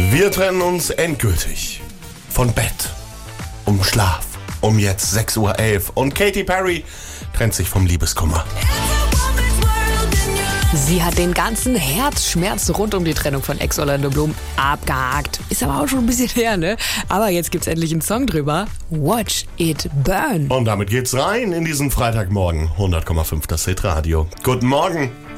Wir trennen uns endgültig von Bett, um Schlaf, um jetzt 6:11 Uhr. Und Katy Perry trennt sich vom Liebeskummer. Sie hat den ganzen Herzschmerz rund um die Trennung von Ex-Orlando Bloom abgehakt. Ist aber auch schon ein bisschen her, ne? Aber jetzt gibt's endlich einen Song drüber. Watch It Burn. Und damit geht's rein in diesen Freitagmorgen. 100,5 das Hit Radio. Guten Morgen.